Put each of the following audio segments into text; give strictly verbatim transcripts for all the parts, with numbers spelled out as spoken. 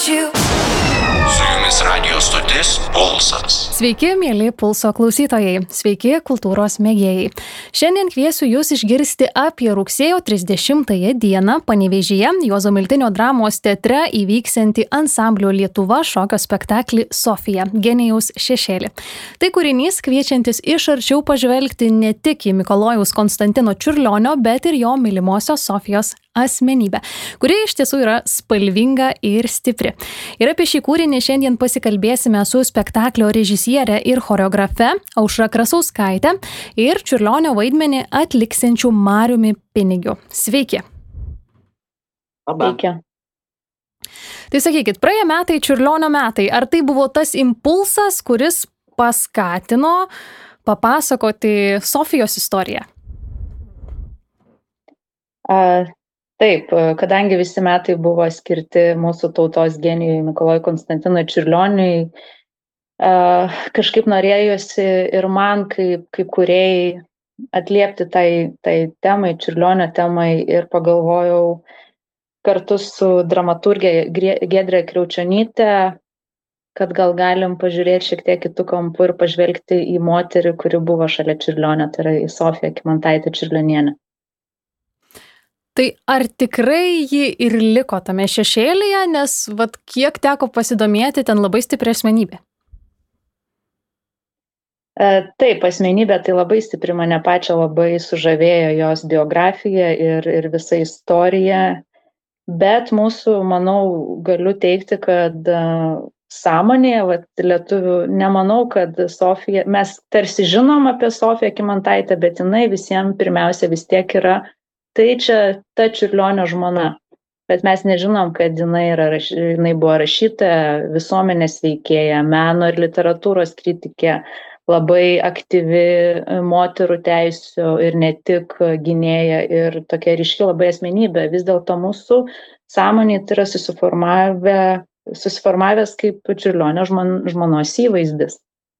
Su jumis radio stotis Pulsas. Sveiki, mėly Pulso klausytojai. Sveiki, kultūros mėgėjai. Šiandien kviesiu jūs išgirsti apie rugsėjo trisdešimtąją dieną Panevėžyje Juozo Miltinio dramos teatre įvyksiantį ansamblio Lietuva šokio spektaklį Sofija – Genijaus šešėlį. Tai kūrinys kviečiantis iš arčiau pažvelgti ne tik į Mikalojaus Konstantino Čiurlionio, bet ir jo mylimosios Sofijos asmenybę, kuri iš tiesų yra spalvinga ir stipri. Ir apie šį kūrinį šiandien pasikalbėsime su spektaklio režisiere ir choreografe Aušra Krasauskaite ir Čiurlionio vaidmenį atliksiančiu Mariumi Pinigiu. Sveiki. Labą. Sveiki. Tai sakykit, praėję metai Čiurlionio metai, ar tai buvo tas impulsas, kuris paskatino papasakoti Sofijos istoriją? A, taip, kadangi visi metai buvo skirti mūsų tautos genijui Mikalojui Konstantinui Čiurlioniui, a, kažkaip norėjosi ir man kaip, kaip kūrėjai atliepti tai, tai temai, Čiurlionio temai, ir pagalvojau kartu su dramaturgė Giedre Kriaučionyte, kad gal galim pažiūrėti šiek tiek kitų kampų ir pažvelgti į moterį, kuri buvo šalia Čiurlionio, tai yra į Sofiją Kymantaitę Čiurlionienę. Tai ar tikrai ji ir liko tame šešėlyje, nes vat, kiek teko pasidomėti, ten labai stipri asmenybė? E, taip, asmenybė tai labai stipri, mane pačią labai sužavėjo jos biografija ir, ir visa istorija, bet mūsų, manau, galiu teikti, kad uh, sąmonėje, vat, lietuvių, nemanau, kad Sofija, mes tarsi žinom apie Sofiją Kymantaitę, bet jinai visiems pirmiausia vis tiek yra tai čia ta Čiurlionio žmona, bet mes nežinom, kad jinai, yra, jinai buvo rašytoja, visuomenės veikėja, meno ir literatūros kritikė, labai aktyvi moterų teisių ir ne tik gynėja ir tokia ryški labai asmenybė. Vis dėlto mūsų sąmonėje tai yra susiformavę, susiformavęs kaip Čiurlionio žmon, žmonos įvaizdis.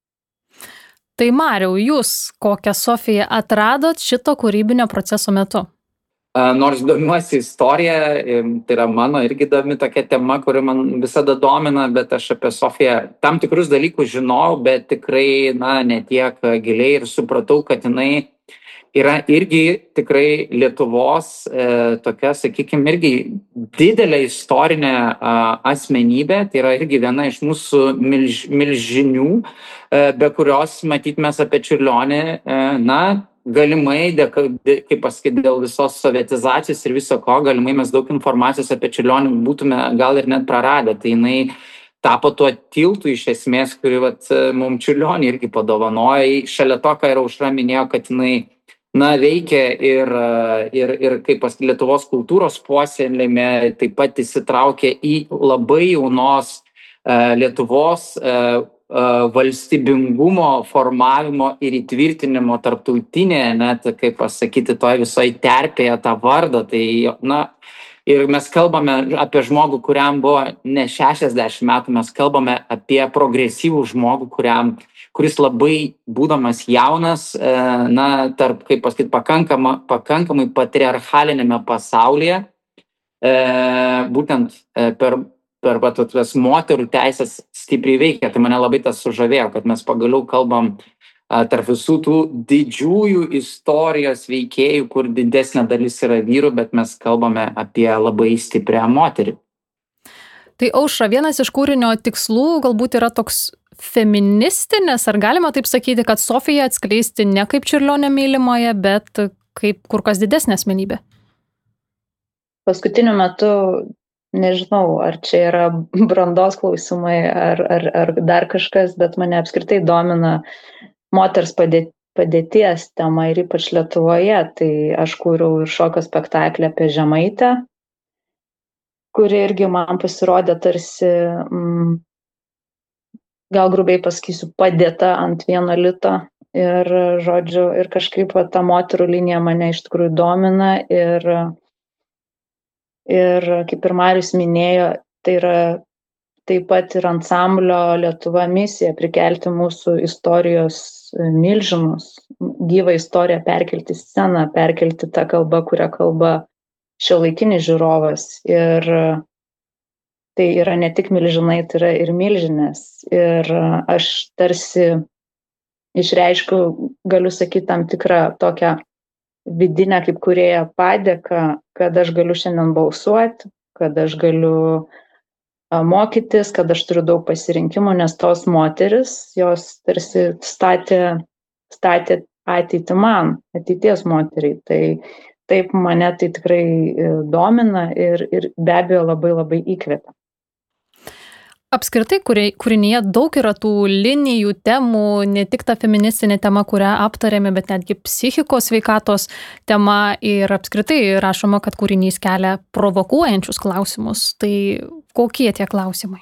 Tai Mariau, jūs kokią Sofiją atradot šito kūrybinio proceso metu? Nors domiuosi istorija, tai yra mano irgi įdomi tokia tema, kuri man visada domina, bet aš apie Sofiją tam tikrus dalykus žinau, bet tikrai na, ne tiek giliai, ir supratau, kad jinai yra irgi tikrai Lietuvos e, tokia, sakykime, irgi didelė istorinė a, asmenybė, tai yra irgi viena iš mūsų milž, milžinių, e, be kurios matyt mes apie Čiurlionį, e, na, galimai, dėka, kaip pasakyti, dėl visos sovietizacijos ir viso ko, galimai mes daug informacijos apie Čiurlionį būtume gal ir net praradę. Tai jinai tapo tuo tiltu iš esmės, kuri vat, mums Čiurlionį irgi padovanojo. Šalia to, ką ir Aušra minėjo, kad jinai na, veikia ir, ir, ir kaip pasakyti, Lietuvos kultūros puoselėjime, taip pat įsitraukė į labai jaunos uh, Lietuvos uh, valstybingumo formavimo ir įtvirtinimo tarptautinėje, net, kaip pasakyti, toj visoj terpėje tą vardą. Tai, na, ir mes kalbame apie žmogų, kuriam buvo ne šešiasdešimt metų, mes kalbame apie progresyvų žmogų, kuriam, kuris labai būdamas jaunas, na, tarp, kaip pasakyti, pakankama, pakankamai patriarchalinėme pasaulyje, būtent per per tas moterų teisės stipriai veikia. Tai mane labai tas sužavėjo, kad mes pagaliau kalbam a, tarp visų tų didžiųjų istorijos veikėjų, kur didesnė dalis yra vyrų, bet mes kalbame apie labai stiprią moterį. Tai Aušra, vienas iš kūrinio tikslų galbūt yra toks feministinis, ar galima taip sakyti, kad Sofiją atskleisti ne kaip Čiurlionio mylimąją, bet kaip kur kas didesnė asmenybė? Paskutiniu metu nežinau, ar čia yra brandos klausimai, ar, ar, ar dar kažkas, bet mane apskritai domina moters padėties tema ir ypač Lietuvoje. Tai aš kūriau ir šokio spektaklį apie Žemaitę, kuri irgi man pasirodė tarsi, mm, gal grubiai pasakysiu, padėta ant vieno lito. Ir, žodžiu, ir kažkaip va, ta moterų linija mane iš tikrųjų domina. Ir Ir kaip ir Marius minėjo, tai yra taip pat ir ansamblio Lietuva misija prikelti mūsų istorijos milžinus, gyvą istoriją perkelti į sceną, perkelti tą kalbą, kurią kalba šiuolaikinis žiūrovas. Ir tai yra ne tik milžinai, tai yra ir milžinės. Ir aš tarsi išreiškiu, galiu sakyti, tam tikrą tokią vidinę kaip kūrėja padėką, kad aš galiu šiandien balsuoti, kad aš galiu mokytis, kad aš turiu daug pasirinkimų, nes tos moteris, jos tarsi statė, statė ateitį man, ateities moteriai. Tai taip mane tai tikrai domina ir, ir be abejo labai labai įkvepia. Apskritai kūrinyje daug yra tų linijų, temų, ne tik ta feministinė tema, kurią aptarėme, bet netgi psichikos sveikatos tema ir apskritai rašoma, kad kūrinys kelia provokuojančius klausimus. Tai kokie tie klausimai?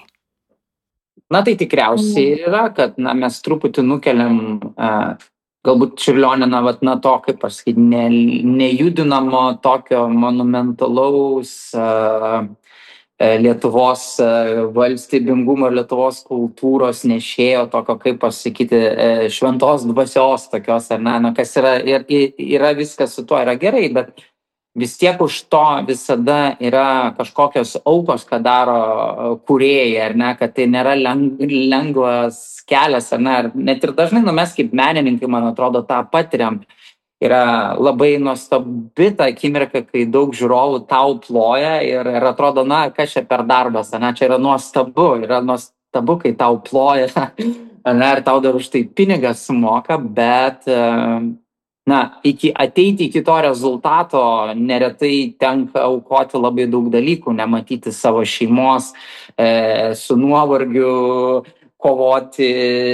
Na tai tikriausiai ir yra, kad na, mes truputį nukeliam uh, galbūt Čiurlionį, na, vat, na to, kaip aš sakyti, ne, nejudinamo tokio monumentalaus uh, Lietuvos valstybingumo ir Lietuvos kultūros nešėjo tokio, kaip pasakyti, šventos dvasios tokios, ar ne, na, kas yra, ir, yra viskas su tuo yra gerai, bet vis tiek už to visada yra kažkokios aukos, ką daro kūrėjai, ar ne, kad tai nėra lengvas kelias, ar ne, net ir dažnai, nu, mes kaip menininkai, man atrodo, tą patiriam. Yra labai nuostabi ta akimirka, kai daug žiūrovų tau ploja ir, ir atrodo, na, kas čia per darbas, ne, čia yra nuostabu, yra nuostabu, kai tau ploja, ne, ir tau dar už tai pinigas sumoka, bet, na, iki, ateiti iki to rezultato neretai tenka aukoti labai daug dalykų, nematyti savo šeimos, e, su nuovargiu, kovoti,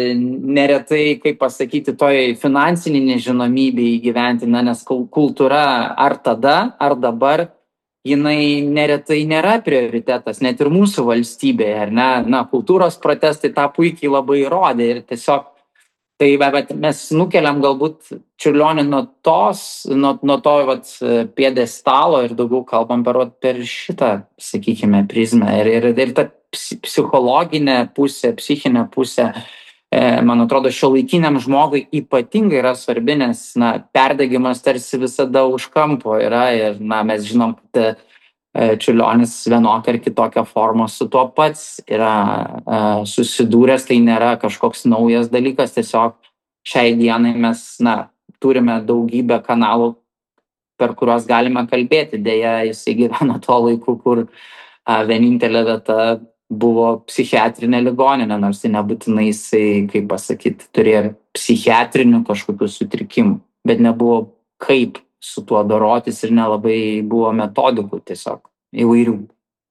neretai, kaip pasakyti, toj finansinį nežinomybę įgyventi, nes kultūra ar tada, ar dabar, jinai neretai nėra prioritetas, net ir mūsų valstybėje, ar ne? Na, kultūros protestai tą puikiai labai įrodė ir tiesiog, tai bet mes nukeliam galbūt Čiurlionį nuo tos, nuo, nuo to vat, piedestalo ir daugiau kalbam per, per šitą, sakykime, prizmę ir, ir, ir ta psichologinė pusė, psichinė pusė, e, man atrodo, šiuolaikiniam žmogui ypatingai yra svarbi, nes, na, perdegimas tarsi visada už kampo yra ir, na, mes žinom, kad e, Čiurlionis vienokia ar kitokia forma su tuo pats yra e, susidūręs, tai nėra kažkoks naujas dalykas, tiesiog šiai dienai mes, na, turime daugybę kanalų, per kuriuos galime kalbėti, dėja jisai gyvena tuo laiku, kur a, vienintelė vieta buvo psichiatrinė ligoninė, nors tai nebūtinai jisai, kaip pasakyti, turėjo psichiatrinių kažkokių sutrikimų, bet nebuvo kaip su tuo dorotis ir nelabai buvo metodikų tiesiog įvairių.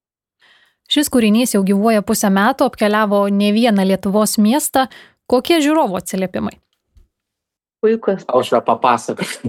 Šis kūrinys jau gyvuoja pusę metų, apkeliavo ne vieną Lietuvos miestą. Kokie žiūrovų atsiliepimai? Puikus. Aušra, papasakok.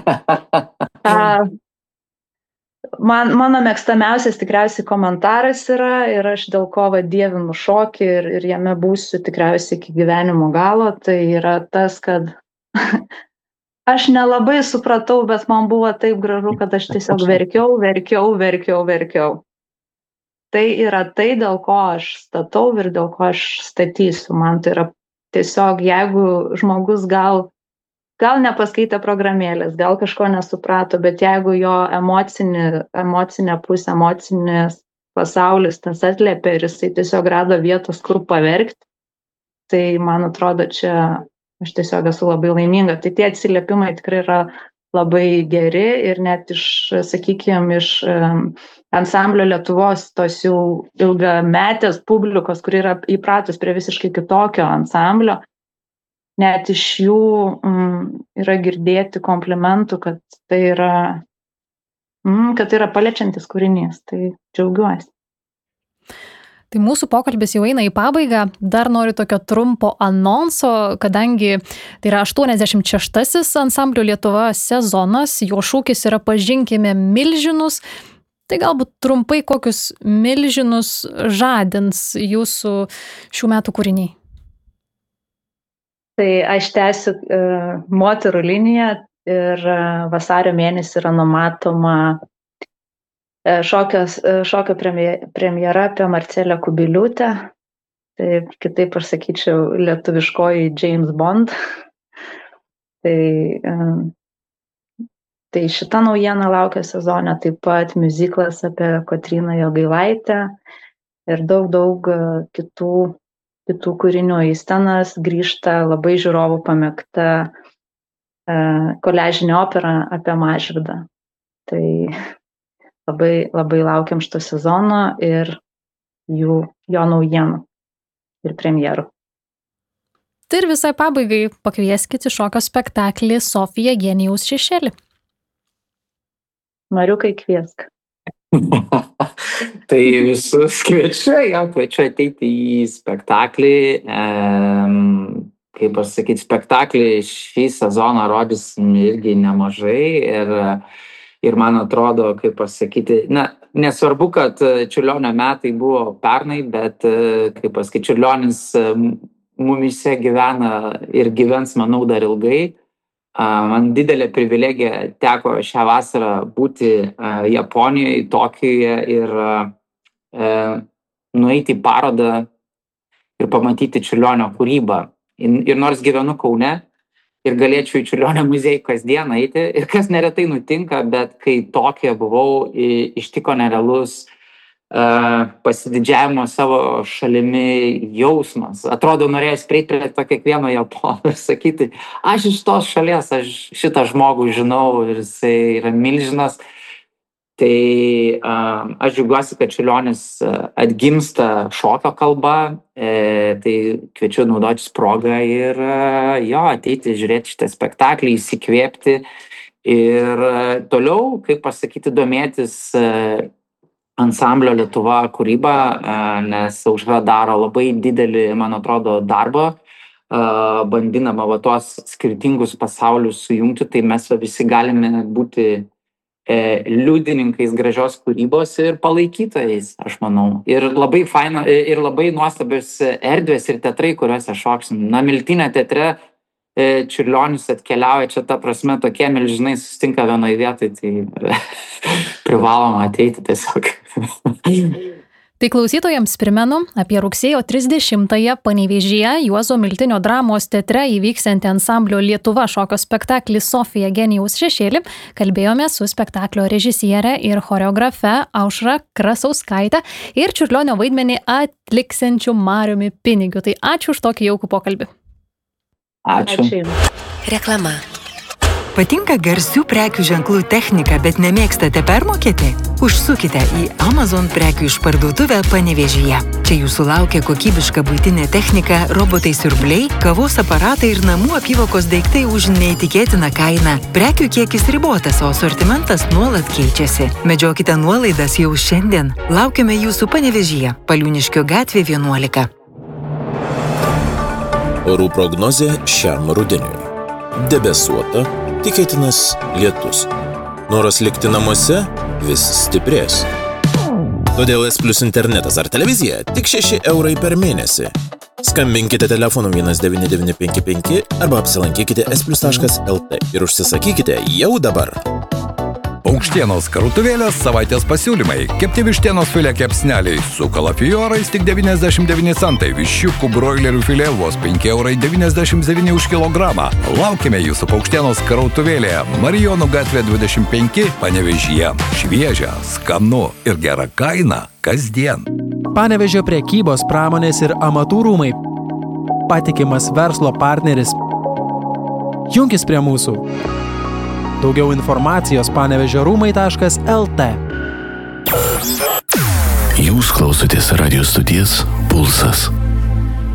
Man, mano mėgstamiausias tikriausiai komentaras yra ir aš dėl ko dievinu šokį ir, ir jame būsiu tikriausiai iki gyvenimo galo, tai yra tas, kad aš nelabai supratau, bet man buvo taip gražu, kad aš tiesiog verkiau, verkiau, verkiau, verkiau. Tai yra tai, dėl ko aš statau ir dėl ko aš statysiu. Man tai yra tiesiog, jeigu žmogus gal Gal nepaskaitė programėlės, gal kažko nesuprato, bet jeigu jo emocinė, emocinė pusė, emocinės pasaulis tas atliepia ir jisai tiesiog rado vietos, kur paverkti, tai man atrodo, čia aš tiesiog esu labai laiminga. Tai tie atsiliepimai tikrai yra labai geri ir net iš, sakykime, iš um, ansamblio Lietuvos tos jau ilgametės publikos, kuri yra įpratus prie visiškai kitokio ansamblio, net iš jų mm, yra girdėti komplimentų, kad tai yra, mm, kad tai yra paliečiantis kūrinys. Tai džiaugiuosi. Tai mūsų pokalbis jau eina į pabaigą. Dar noriu tokio trumpo anonso, kadangi tai yra aštuoniasdešimt šeštasis ansamblio Lietuva sezonas, jo šūkis yra pažinkime milžinus. Tai galbūt trumpai kokius milžinus žadins jūsų šių metų kūriniai? Tai aš tęsiu uh, moterų liniją ir uh, vasario mėnesį yra numatoma uh, šokios, uh, šokio premjera apie Marcelę Kubiliūtę. Tai kitaip aš sakyčiau lietuviškoji James Bond. tai, uh, tai šita naujiena laukia sezone, taip pat miuziklas apie Kotryną Jogailaitę. ir daug, daug kitų, kitų kūrinių. Į scenas grįžta labai žiūrovų pamėgta koliažinė opera apie Mažvydą. Tai labai, labai laukiam šito sezono ir jų, jo naujienų ir premjerų. Tai ir visai pabaigai pakvieskite šokio spektaklį Sofija genijaus šešėlį. Mariukai, kviesk. Tai visus kviečiu, jau kviečiu ateiti į spektaklį. Ehm, kaip pasakyti, spektaklį šį sezoną rodysim irgi nemažai ir, ir man atrodo, kaip pasakyti, na, nesvarbu, kad Čiurlionio metai buvo pernai, bet, kaip pasakyti, Čiurlionis mumise gyvena ir gyvens, manau, dar ilgai. Man didelė privilegija teko šią vasarą būti Japonijoje, Tokijoje ir nueiti į parodą ir pamatyti Čiurlionio kūrybą. Ir nors gyvenu Kaune ir galėčiau į Čiurlionio muziejų kasdien eiti, ir kas neretai nutinka, bet kai Tokijoje buvau, ištiko nerealus pasididžiavimo savo šalimi jausmas. Atrodo, norėjęs prieiti prie to kiekvieno Japono ir sakyti, aš iš tos šalies, aš šitą žmogų žinau ir jisai yra milžinas. Tai uh, aš džiaugiuosi, kad Čiurlionis atgimsta šokio kalba, e, tai kviečiu naudotis progą ir uh, jo, ateiti, žiūrėti šitą spektaklį, įsikvėpti ir uh, toliau, kaip pasakyti, domėtis uh, ansamblio Lietuva kūryba, nes Aušra daro labai didelį, man atrodo, darbą, bandinama va tuos skirtingus pasaulius sujungti, tai mes visi galime būti liudininkais gražios kūrybos ir palaikytojais, aš manau. Ir labai faina, ir labai nuostabios erdvės ir teatrai, kuriuose šoksim. Na, Miltinio teatre Čiurlionis atkeliauja, čia ta prasme tokie milžinai susitinka vienoje vietoje, tai privaloma ateiti tiesiog. Tai klausytojams primenu apie rugsėjo trisdešimtąją Panevėžyje Juozo Miltinio dramos teatre įvyksiantį ansamblio Lietuva šokio spektaklį Sofija genijaus šešėlį. Kalbėjome su spektaklio režisiere ir choreografe Aušra Krasauskaite ir Čiurlionio vaidmenį atliksiančiu Mariumi Pinigiu. Tai ačiū už tokį jaukų pokalbį. Ačiū. Ačiū. Reklama. Patinka garsių prekių ženklų technika, bet nemėgstate permokėti? Užsukite į Amazon prekių išparduotuvę Panevėžyje. Čia jūsų laukia kokybiška buitinė technika, robotai siurbliai, kavos aparatai ir namų apyvokos daiktai už neįtikėtiną kainą. Prekių kiekis ribotas, o asortimentas nuolat keičiasi. Medžiokite nuolaidas jau šiandien. Laukiame jūsų Panevėžyje, Paliūniškio gatvė vienuolika. Orų prognozė šiam rudeniui. Debesuota, tikėtinas lietus. Noras likti namuose vis stiprės. Todėl S Plus internetas ar televizija tik šeši eurai per mėnesį. Skambinkite telefonu vienas devyni devyni penki penki arba apsilankykite es plius taškas el tė ir užsisakykite jau dabar. Paukštienos krautuvėlės savaitės pasiūlymai. Kepti vištienos filė kepsneliai su kalafiorais tik devyniasdešimt devyni centai, viščiukų broilerių filė vos penki eurai devyniasdešimt devyni už kilogramą. Laukime jūsų Paukštienos krautuvėlėje, Marijonų gatvė dvidešimt penki, Panevėžyje. Šviežia, skanu ir gera kaina kasdien. Panevėžio prekybos, pramonės ir amatų rūmai. Patikimas verslo partneris. Junkis prie mūsų. Daugiau informacijos panevėžio rūmai taškas el tė. Jūs klausotės radijo stoties Pulsas.